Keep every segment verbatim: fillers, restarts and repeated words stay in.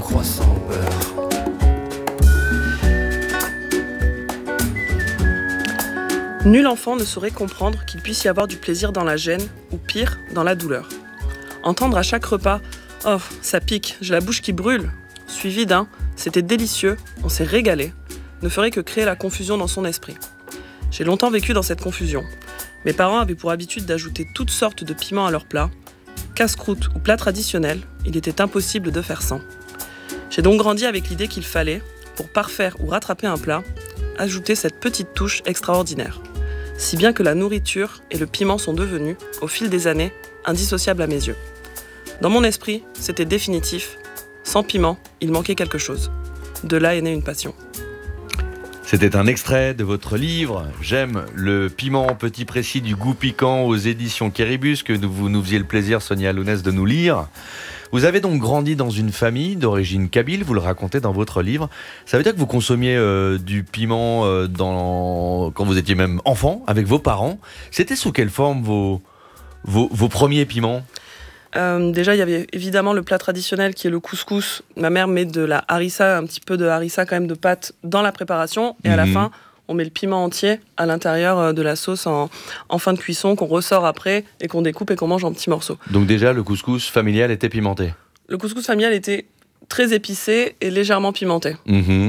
croissant au beurre. Nul enfant ne saurait comprendre qu'il puisse y avoir du plaisir dans la gêne, ou pire, dans la douleur. Entendre à chaque repas « Oh, ça pique, j'ai la bouche qui brûle », suivi d'un « C'était délicieux, on s'est régalé », ne ferait que créer la confusion dans son esprit. J'ai longtemps vécu dans cette confusion. Mes parents avaient pour habitude d'ajouter toutes sortes de piments à leurs plats. Casse-croûte ou plat traditionnel, il était impossible de faire sans. J'ai donc grandi avec l'idée qu'il fallait, pour parfaire ou rattraper un plat, ajouter cette petite touche extraordinaire. Si bien que la nourriture et le piment sont devenus, au fil des années, indissociables à mes yeux. Dans mon esprit, c'était définitif. Sans piment, il manquait quelque chose. De là est née une passion. C'était un extrait de votre livre « J'aime le piment petit précis du goût piquant » aux éditions Quéribus, que vous nous faisiez le plaisir, Sonia Lounès, de nous lire. Vous avez donc grandi dans une famille d'origine kabyle, vous le racontez dans votre livre. Ça veut dire que vous consommiez euh, du piment euh, dans... quand vous étiez même enfant, avec vos parents. C'était sous quelle forme vos, vos, vos premiers piments ? Euh, déjà, il y avait évidemment le plat traditionnel qui est le couscous. Ma mère met de la harissa, un petit peu de harissa quand même de pâte dans la préparation. Et mmh. à la fin, on met le piment entier à l'intérieur de la sauce en, en fin de cuisson qu'on ressort après et qu'on découpe et qu'on mange en petits morceaux. Donc déjà, le couscous familial était pimenté ? Le couscous familial était très épicé et légèrement pimenté. Mmh.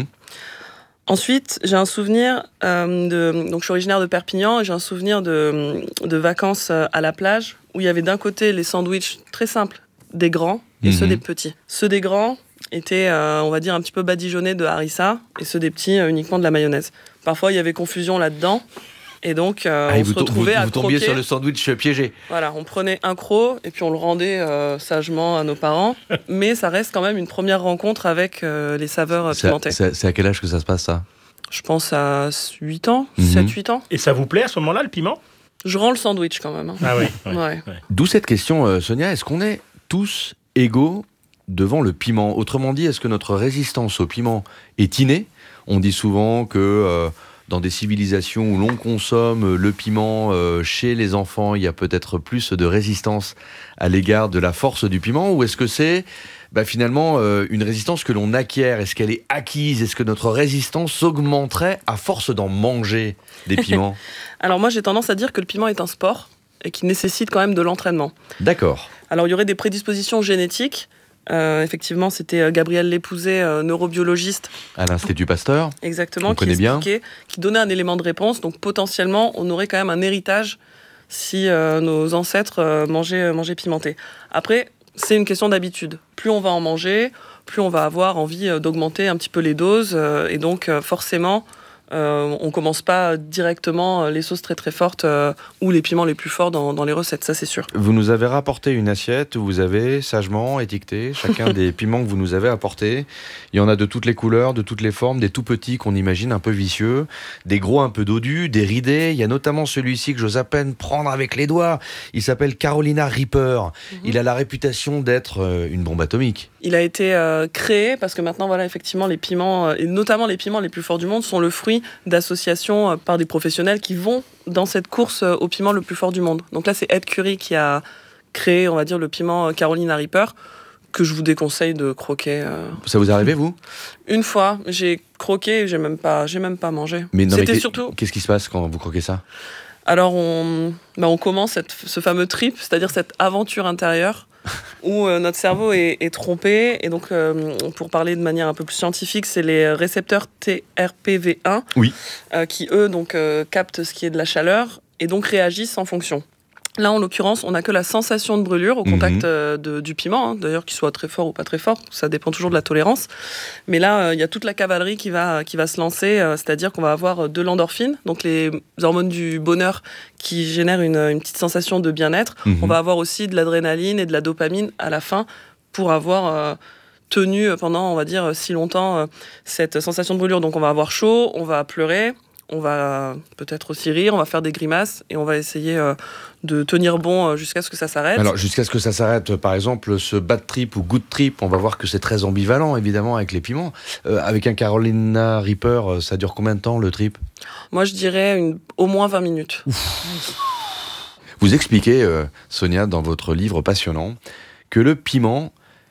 Ensuite, j'ai un souvenir, euh, de, donc je suis originaire de Perpignan, et j'ai un souvenir de, de vacances à la plage, où il y avait d'un côté les sandwichs très simples des grands et mmh. ceux des petits. Ceux des grands étaient, euh, on va dire, un petit peu badigeonnés de harissa, et ceux des petits, euh, uniquement de la mayonnaise. Parfois, il y avait confusion là-dedans, et donc euh, ah, on vous se retrouvait vous, à vous tombiez croquer. Sur le sandwich piégé. Voilà, on prenait un croc, et puis on le rendait euh, sagement à nos parents, mais ça reste quand même une première rencontre avec euh, les saveurs c'est pimentées. À, c'est, c'est à quel âge que ça se passe, ça ? Je pense à huit ans, mmh. sept huit ans. Et ça vous plaît à ce moment-là, le piment ? Je rends le sandwich quand même. Hein. Ah oui. Ouais, ouais. Ouais. D'où cette question, euh, Sonia, est-ce qu'on est tous égaux devant le piment ? Autrement dit, est-ce que notre résistance au piment est innée ? On dit souvent que euh, dans des civilisations où l'on consomme le piment, euh, chez les enfants, il y a peut-être plus de résistance à l'égard de la force du piment ? Ou est-ce que c'est bah, finalement euh, une résistance que l'on acquiert ? Est-ce qu'elle est acquise ? Est-ce que notre résistance augmenterait à force d'en manger des piments ? Alors moi, j'ai tendance à dire que le piment est un sport et qu'il nécessite quand même de l'entraînement. D'accord. Alors il y aurait des prédispositions génétiques. Euh, effectivement, c'était Gabriel Lépouzet, euh, neurobiologiste. À l'Institut Pasteur. Exactement, qui expliquait, qui donnait un élément de réponse. Donc potentiellement, on aurait quand même un héritage si euh, nos ancêtres euh, mangeaient, mangeaient pimenté. Après, c'est une question d'habitude. Plus on va en manger, plus on va avoir envie euh, d'augmenter un petit peu les doses. Euh, et donc, euh, forcément... Euh, on commence pas directement les sauces très très fortes euh, ou les piments les plus forts dans, dans les recettes, ça c'est sûr. Vous nous avez rapporté une assiette où vous avez sagement étiqueté chacun des piments que vous nous avez apportés. Il y en a de toutes les couleurs, de toutes les formes, des tout petits qu'on imagine un peu vicieux, des gros un peu dodus, des ridés. Il y a notamment celui-ci que j'ose à peine prendre avec les doigts. Il s'appelle Carolina Reaper. Mm-hmm. Il a la réputation d'être euh, une bombe atomique. Il a été euh, créé parce que maintenant, voilà, effectivement, les piments, euh, et notamment les piments les plus forts du monde, sont le fruit d'associations euh, par des professionnels qui vont dans cette course euh, au piment le plus fort du monde. Donc là, c'est Ed Curry qui a créé, on va dire, le piment euh, Carolina Reaper, que je vous déconseille de croquer. Euh... Ça vous est arrivé, vous ? Une fois, j'ai croqué et j'ai même pas, j'ai même pas mangé. Mais non, C'était mais surtout... Qu'est-ce qui se passe quand vous croquez ça ? Alors, on, bah, on commence cette, ce fameux trip, c'est-à-dire cette aventure intérieure où euh, notre cerveau est, est trompé. Et donc, euh, pour parler de manière un peu plus scientifique, c'est les récepteurs T R P V un oui. euh, qui, eux, donc, euh, captent ce qui est de la chaleur et donc réagissent en fonction. Là, en l'occurrence, on n'a que la sensation de brûlure au contact mmh. euh, de, du piment, hein, d'ailleurs qu'il soit très fort ou pas très fort, ça dépend toujours de la tolérance. Mais là, il euh, y a toute la cavalerie qui va, qui va se lancer, euh, c'est-à-dire qu'on va avoir de l'endorphine, donc les hormones du bonheur qui génèrent une, une petite sensation de bien-être. Mmh. On va avoir aussi de l'adrénaline et de la dopamine à la fin pour avoir... Euh, tenu pendant, on va dire, si longtemps euh, cette sensation de brûlure. Donc on va avoir chaud, on va pleurer, on va peut-être aussi rire, on va faire des grimaces et on va essayer euh, de tenir bon euh, jusqu'à ce que ça s'arrête. Alors jusqu'à ce que ça s'arrête, par exemple, ce bad trip ou good trip, on va voir que c'est très ambivalent évidemment avec les piments. Euh, avec un Carolina Reaper, ça dure combien de temps le trip ? Moi je dirais une, au moins vingt minutes. Ouf. Vous expliquez, euh, Sonia, dans votre livre passionnant, que le piment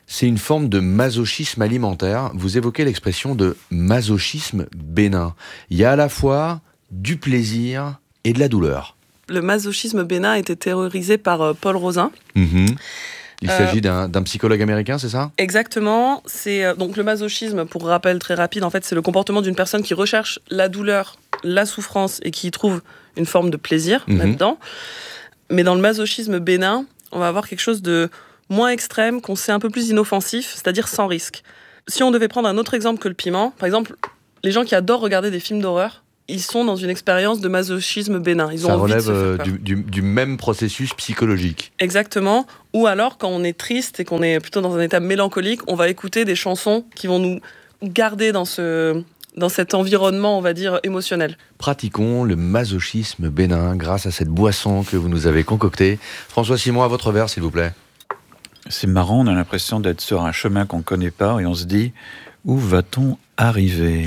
c'est une forme de masochisme alimentaire. Vous évoquez l'expression de masochisme bénin. Il y a à la fois du plaisir et de la douleur. Le masochisme bénin a été théorisé par euh, Paul Rozin. Mmh. Il Euh, s'agit d'un, d'un psychologue américain, c'est ça ? Exactement. C'est euh, donc le masochisme, pour rappel très rapide, en fait, c'est le comportement d'une personne qui recherche la douleur, la souffrance et qui y trouve une forme de plaisir Mhm. là-dedans. Mais dans le masochisme bénin, on va avoir quelque chose de moins extrême, qu'on sait un peu plus inoffensif, c'est-à-dire sans risque. Si on devait prendre un autre exemple que le piment, par exemple, les gens qui adorent regarder des films d'horreur, ils sont dans une expérience de masochisme bénin. Ils ont Ça envie de relève se faire euh, peur. du, du- du même processus psychologique. Exactement. Ou alors, quand on est triste et qu'on est plutôt dans un état mélancolique, on va écouter des chansons qui vont nous garder dans, ce, dans cet environnement, on va dire, émotionnel. Pratiquons le masochisme bénin grâce à cette boisson que vous nous avez concoctée. François Simon, à votre verre, s'il vous plaît. C'est marrant, on a l'impression d'être sur un chemin qu'on ne connaît pas et on se dit, où va-t-on arriver ?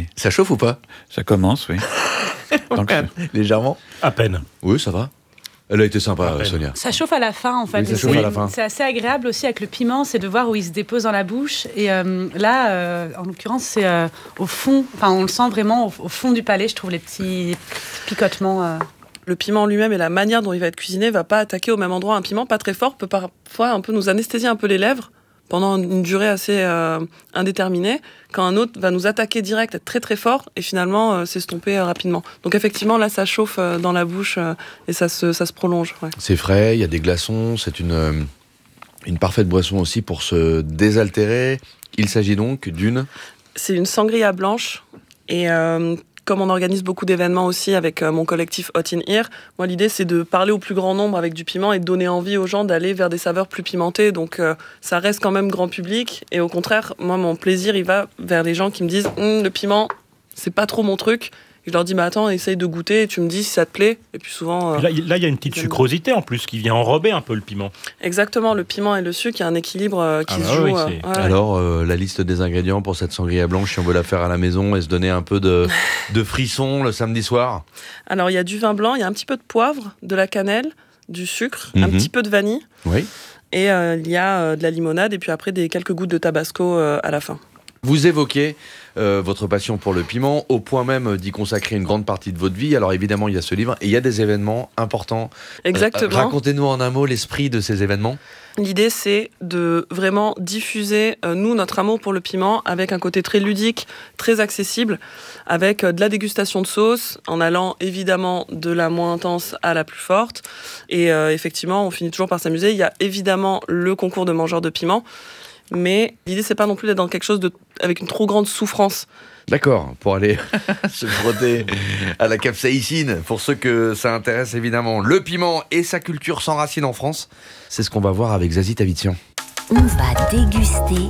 Ça chauffe ou pas ? Ça commence, oui. Donc, Légèrement. À peine. Oui, ça va. Elle a été sympa, À peine. Sonia. Ça chauffe à la fin, en fait. Oui, ça Et chauffe c'est, à la fin. c'est assez agréable aussi avec le piment, c'est de voir où il se dépose dans la bouche. Et euh, là, euh, en l'occurrence, c'est euh, au fond, enfin, on le sent vraiment au, au fond du palais, je trouve, les petits, petits picotements. euh. Le piment lui-même et la manière dont il va être cuisiné va pas attaquer au même endroit. Un piment pas très fort peut parfois un peu nous anesthésier un peu les lèvres pendant une durée assez euh, indéterminée, quand un autre va nous attaquer direct, être très très fort, et finalement euh, s'estomper euh, rapidement. Donc effectivement, là, ça chauffe euh, dans la bouche euh, et ça se, ça se prolonge. Ouais. C'est frais, il y a des glaçons, c'est une, euh, une parfaite boisson aussi pour se désaltérer. Il s'agit donc d'une... C'est une sangria blanche, et euh, comme on organise beaucoup d'événements aussi avec euh, mon collectif Hot in Here, moi l'idée c'est de parler au plus grand nombre avec du piment et de donner envie aux gens d'aller vers des saveurs plus pimentées. Donc euh, ça reste quand même grand public, et au contraire, moi mon plaisir il va vers les gens qui me disent hm, le piment c'est pas trop mon truc. Et je leur dis bah attends, essaye de goûter et tu me dis si ça te plaît. Et puis souvent euh, Là, il là, il y a une petite sucrosité en plus qui vient enrober un peu le piment. exactement, le piment et le sucre, il y a un équilibre euh, qui Ah se bah joue. oui, euh, c'est- ouais. Alors, euh, la liste des ingrédients pour cette sangria blanche, si on veut la faire à la maison et se donner un peu de, de frisson le samedi soir. Alors il y a du vin blanc, il y a un petit peu de poivre, de la cannelle, du sucre, un Mhm. petit peu de vanille. Oui. Et euh, il y a euh, de la limonade et puis après des quelques gouttes de tabasco euh, à la fin. Vous évoquez euh, votre passion pour le piment, au point même d'y consacrer une grande partie de votre vie. Alors évidemment, il y a ce livre et il y a des événements importants. Exactement. Euh, racontez-nous en un mot l'esprit de ces événements. L'idée, c'est de vraiment diffuser, euh, nous, notre amour pour le piment avec un côté très ludique, très accessible, avec euh, de la dégustation de sauces, en allant évidemment de la moins intense à la plus forte. Et euh, effectivement, on finit toujours par s'amuser. Il y a évidemment le concours de mangeurs de piment, mais l'idée, c'est pas non plus d'être dans quelque chose de, avec une trop grande souffrance. D'accord, pour aller se frotter à la capsaïcine, pour ceux que ça intéresse évidemment. Le piment et sa culture sans racines en France, c'est ce qu'on va voir avec Zazie Tavitian. On va déguster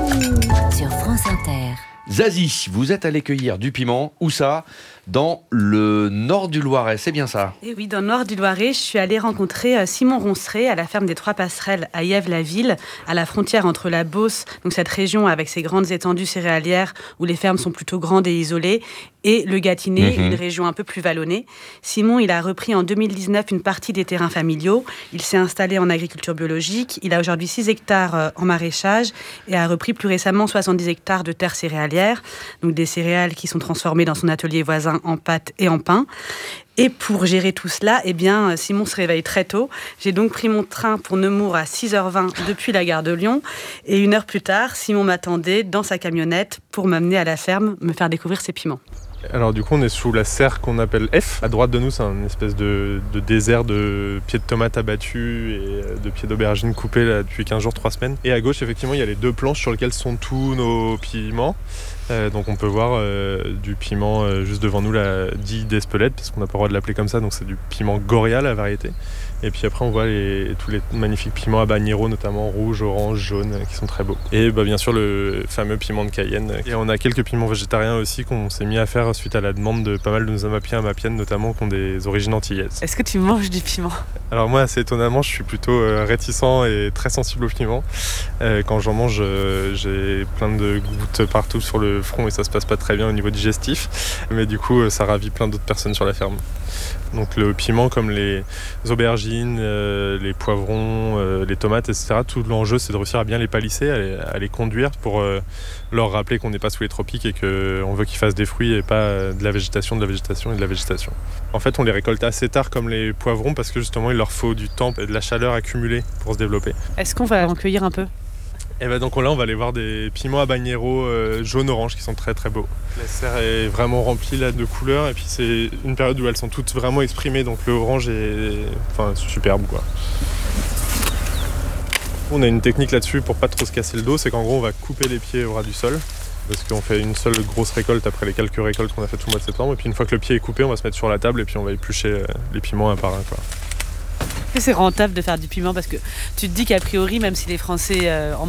sur France Inter. Zazie, vous êtes allé cueillir du piment, où ça ? Dans le nord du Loiret, c'est bien ça ? Et oui, dans le nord du Loiret, je suis allée rencontrer euh, Simon Ronceret à la ferme des Trois Passerelles à Yèves-la-Ville, à la frontière entre la Beauce, donc cette région avec ses grandes étendues céréalières où les fermes sont plutôt grandes et isolées, et le Gâtinais, Mhm. une région un peu plus vallonnée. Simon, il a repris en deux mille dix-neuf une partie des terrains familiaux. Il s'est installé en agriculture biologique. Il a aujourd'hui six hectares euh, en maraîchage et a repris plus récemment soixante-dix hectares de terres céréalières, donc des céréales qui sont transformées dans son atelier voisin en pâte et en pain. Et pour gérer tout cela, eh bien, Simon se réveille très tôt. J'ai donc pris mon train pour Nemours à six heures vingt depuis la gare de Lyon. Et une heure plus tard, Simon m'attendait dans sa camionnette pour m'amener à la ferme, me faire découvrir ses piments. Alors du coup on est sous la serre qu'on appelle F. À droite de nous c'est un espèce de, de désert de pieds de tomates abattus et de pieds d'aubergines coupés là, depuis quinze jours, trois semaines. Et à gauche effectivement il y a les deux planches sur lesquelles sont tous nos piments. Euh, donc on peut voir euh, du piment euh, juste devant nous là, dit d'Espelette parce qu'on n'a pas le droit de l'appeler comme ça, donc c'est du piment Goria la variété. Et puis après on voit les, tous les magnifiques piments habanero notamment rouge, orange, jaune qui sont très beaux. Et bah, bien sûr le fameux piment de Cayenne. Et on a quelques piments végétariens aussi qu'on s'est mis à faire suite à la demande de pas mal de nos amapiens amapiennes notamment qui ont des origines antillaises. Est-ce que tu manges du piment ? Alors moi assez étonnamment je suis plutôt euh, réticent et très sensible au piment. Euh, quand j'en mange euh, j'ai plein de gouttes partout sur le front et ça se passe pas très bien au niveau digestif. Mais du coup euh, ça ravit plein d'autres personnes sur la ferme. Donc le piment comme les aubergines aubergines, euh, les poivrons, euh, les tomates, et cetera. Tout l'enjeu, c'est de réussir à bien les palisser, à les, à les conduire pour euh, leur rappeler qu'on n'est pas sous les tropiques et qu'on veut qu'ils fassent des fruits et pas de la végétation, de la végétation et de la végétation. En fait, on les récolte assez tard comme les poivrons parce que justement, il leur faut du temps et de la chaleur accumulée pour se développer. Est-ce qu'on va en cueillir un peu ? Et ben donc là, on va aller voir des piments habanero euh, jaune-orange qui sont très très beaux. La serre est vraiment remplie là, de couleurs et puis c'est une période où elles sont toutes vraiment exprimées, donc le orange est enfin, superbe, quoi. On a une technique là-dessus pour pas trop se casser le dos, c'est qu'en gros on va couper les pieds au ras du sol parce qu'on fait une seule grosse récolte après les quelques récoltes qu'on a fait tout le mois de septembre, et puis une fois que le pied est coupé, on va se mettre sur la table et puis on va éplucher les piments un par un, quoi. C'est rentable de faire du piment parce que tu te dis qu'a priori, même si les Français euh, en